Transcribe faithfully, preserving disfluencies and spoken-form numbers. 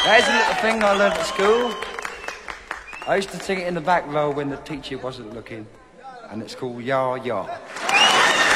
There's a little thing I learned at school. I used to sing it in the back row when the teacher wasn't looking. And it's called Ya Ya.